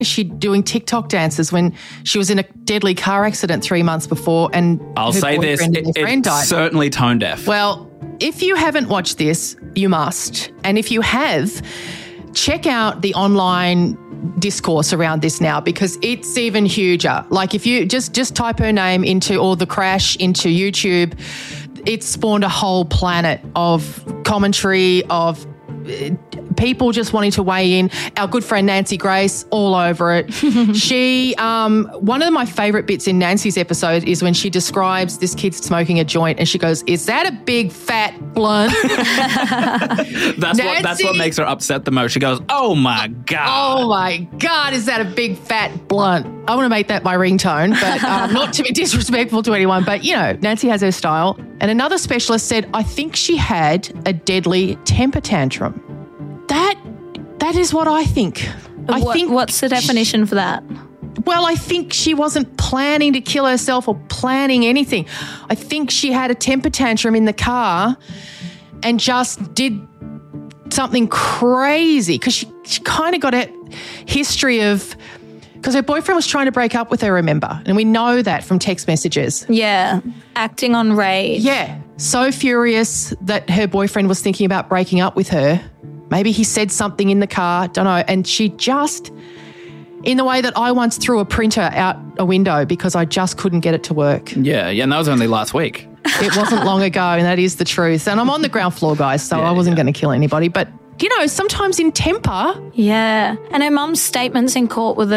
She doing TikTok dances when she was in a deadly car accident 3 months before, and I'll say this, friend died. It's certainly tone deaf. Well, if you haven't watched this, you must. And if you have, check out the online discourse around this now, because it's even huger. Like if you just type her name into, or the crash into YouTube, it spawned a whole planet of commentary, of people just wanting to weigh in. Our good friend Nancy Grace, all over it. She, one of my favourite bits in Nancy's episode is when she describes this kid smoking a joint, and she goes, "Is that a big fat blunt?" That's what makes her upset the most. She goes, "Oh my God. Oh my God, is that a big fat blunt?" I want to make that my ringtone, but not to be disrespectful to anyone. But, you know, Nancy has her style. And another specialist said, "I think she had a deadly temper tantrum." That is what I think. What's the definition for that? Well, I think she wasn't planning to kill herself or planning anything. I think she had a temper tantrum in the car and just did something crazy, because she kind of got a history of, because her boyfriend was trying to break up with her, remember? And we know that from text messages. Yeah, acting on rage. Yeah, so furious that her boyfriend was thinking about breaking up with her. Maybe he said something in the car, don't know. And she just, in the way that I once threw a printer out a window because I just couldn't get it to work. Yeah, and that was only last week. It wasn't long ago, and that is the truth. And I'm on the ground floor, guys, so I wasn't going to kill anybody. But, you know, sometimes in temper. Yeah. And her mum's statements in court were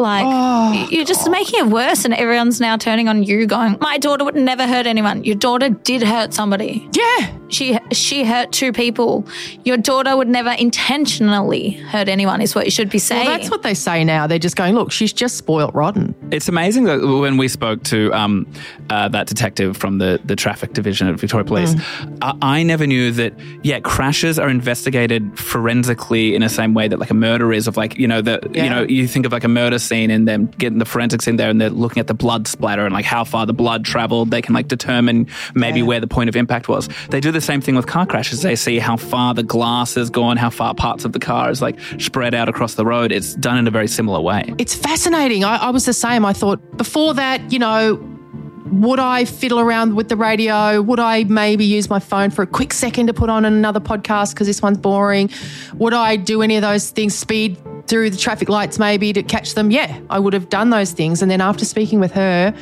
you're just making it worse, and everyone's now turning on you going, "My daughter would never hurt anyone." Your daughter did hurt somebody. Yeah. She hurt 2 people. Your daughter would never intentionally hurt anyone, is what you should be saying. Well, that's what they say now. They're just going, look, she's just spoiled rotten. It's amazing that when we spoke to that detective from the traffic division at Victoria Police, I never knew that, crashes are investigated forensically in the same way that like a murder is, of like, you know, you think of like a murder scene and them getting the forensics in there and they're looking at the blood splatter and like how far the blood traveled. They can like determine maybe where the point of impact was. They do the same thing with car crashes. They see how far the glass has gone, how far parts of the car is like spread out across the road. It's done in a very similar way. It's fascinating. I was the same. I thought before that, you know, would I fiddle around with the radio? Would I maybe use my phone for a quick second to put on another podcast because this one's boring? Would I do any of those things, speed through the traffic lights maybe to catch them? Yeah, I would have done those things. And then after speaking with her,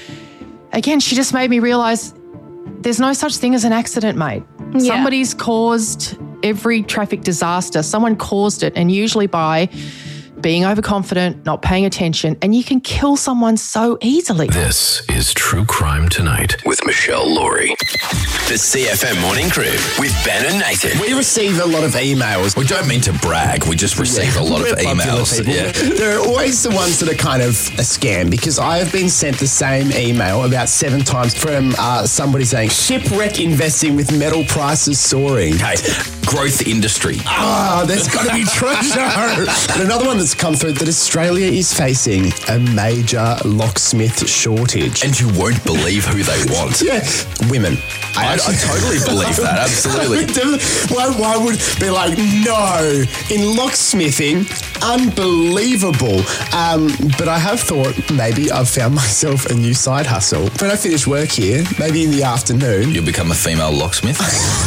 again, she just made me realise there's no such thing as an accident, mate. Yeah. Somebody's caused every traffic disaster. Someone caused it, and usually by being overconfident, not paying attention, and you can kill someone so easily. This is True Crime Tonight with Michelle Laurie. The CFM Morning Crew with Ben and Nathan. We receive a lot of emails. We don't mean to brag. We just receive a lot of emails. Yeah. There are always the ones that are kind of a scam, because I have been sent the same email about 7 times from somebody saying, "Shipwreck investing with metal prices soaring." Hey, growth industry. There's got to be treasure. And another one that's come through, that Australia is facing a major locksmith shortage. And you won't believe who they want. Yeah, women. I totally believe that, absolutely. Why would be like, no, in locksmithing, unbelievable. But I have thought maybe I've found myself a new side hustle. When I finish work here, maybe in the afternoon, you'll become a female locksmith.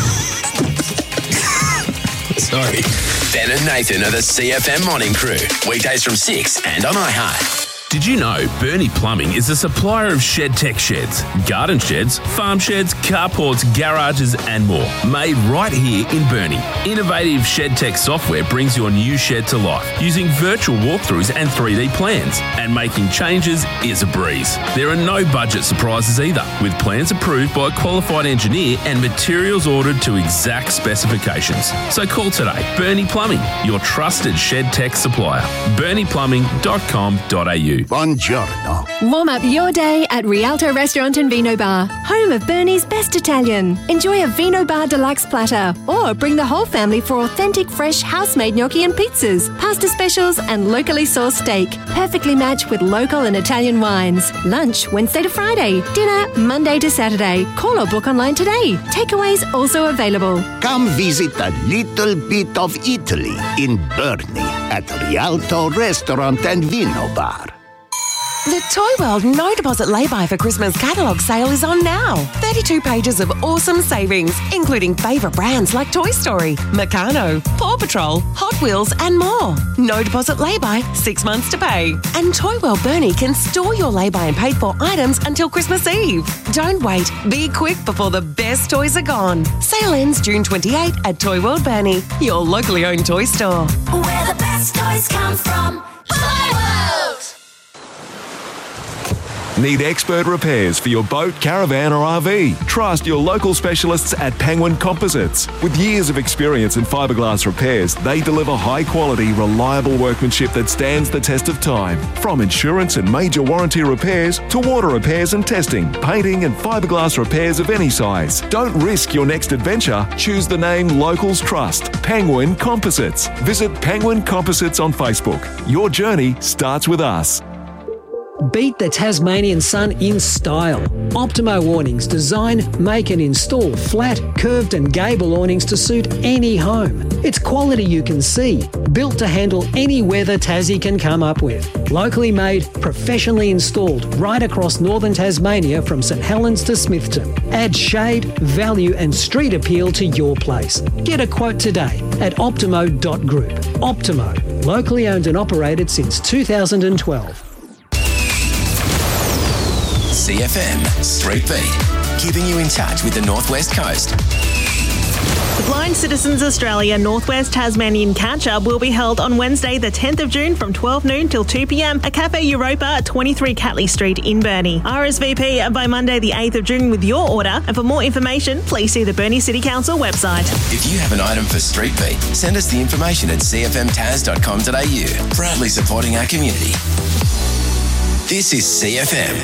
Sorry. Ben and Nathan are the CFM Morning Crew. Weekdays from 6 and on iHeart. Did you know Bernie Plumbing is a supplier of shed tech sheds, garden sheds, farm sheds, carports, garages and more, made right here in Bernie. Innovative shed tech software brings your new shed to life using virtual walkthroughs and 3D plans, and making changes is a breeze. There are no budget surprises either, with plans approved by a qualified engineer and materials ordered to exact specifications. So call today. Bernie Plumbing, your trusted shed tech supplier. BerniePlumbing.com.au. Buongiorno. Warm up your day at Rialto Restaurant and Vino Bar, home of Bernie's best Italian. Enjoy a Vino Bar Deluxe platter, or bring the whole family for authentic, fresh, house-made gnocchi and pizzas, pasta specials and locally sourced steak, perfectly matched with local and Italian wines. Lunch Wednesday to Friday, dinner Monday to Saturday. Call or book online today. Takeaways also available. Come visit a little bit of Italy in Bernie. at Rialto Restaurant and Vino Bar. The Toy World No Deposit Lay-By for Christmas catalogue sale is on now. 32 pages of awesome savings, including favourite brands like Toy Story, Meccano, Paw Patrol, Hot Wheels and more. No deposit lay-by, 6 months to pay. And Toy World Burnie can store your lay-by and paid for items until Christmas Eve. Don't wait. Be quick before the best toys are gone. Sale ends June 28 at Toy World Burnie, your locally owned toy store. Where the best toys come from. Toy World! Need expert repairs for your boat, caravan or RV? Trust your local specialists at Penguin Composites. With years of experience in fiberglass repairs, they deliver high-quality, reliable workmanship that stands the test of time. From insurance and major warranty repairs to water repairs and testing, painting and fiberglass repairs of any size. Don't risk your next adventure. Choose the name locals trust. Penguin Composites. Visit Penguin Composites on Facebook. Your journey starts with us. Beat the Tasmanian sun in style. Optimo awnings design, make and install flat, curved and gable awnings to suit any home. It's quality you can see, built to handle any weather Tassie can come up with. Locally made, professionally installed right across northern Tasmania from St Helens to Smithton. Add shade, value and street appeal to your place. Get a quote today at optimo.group. Optimo, locally owned and operated since 2012. CFM Street Beat, keeping you in touch with the Northwest Coast. The Blind Citizens Australia Northwest Tasmanian Catch-Up will be held on Wednesday the 10th of June from 12 noon till 2 p.m. at Cafe Europa at 23 Catley Street in Burnie. RSVP by Monday the 8th of June with your order, and for more information please see the Burnie City Council website. If you have an item for Street Beat, send us the information at cfmtaz.com.au. Proudly supporting our community. This is CFM.